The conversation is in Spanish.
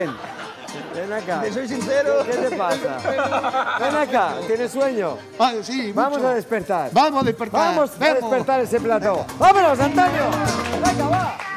Ven acá. Te soy sincero. ¿Qué te pasa? Ven acá, ¿tienes sueño? Vale, sí, Vamos mucho. a despertar. Vamos a despertar. Vamos a despertar ese plató. ¡Vámonos, Antonio! ¡Venga, va!